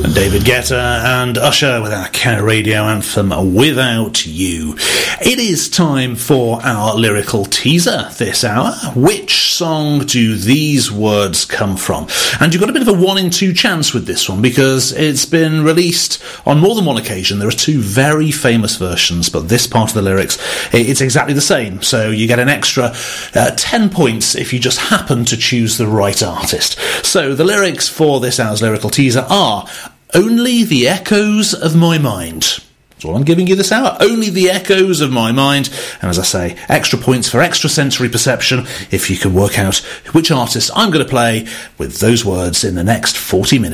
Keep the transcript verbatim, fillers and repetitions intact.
David Guetta and Usher with our Care Radio anthem, Without You. It is time for our lyrical teaser this hour. Which song do these words come from? And you've got a bit of a one in two chance with this one because it's been released on more than one occasion. There are two very famous versions, but this part of the lyrics, it's exactly the same. So you get an extra uh, ten points if you just happen to choose the right artist. So the lyrics for this hour's lyrical teaser are Only the Echoes of My Mind. That's all I'm giving you this hour. Only the echoes of my mind. And as I say, extra points for extra sensory perception if you can work out which artist I'm going to play with those words in the next forty minutes.